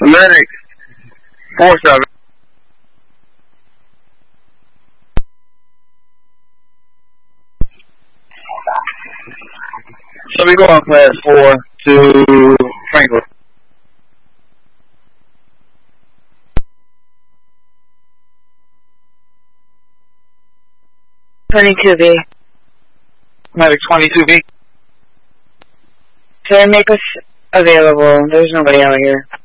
Linux 47. So we go on class 4 to Franklin. $22B. Medic 22B. Can I make us available? There's nobody out here.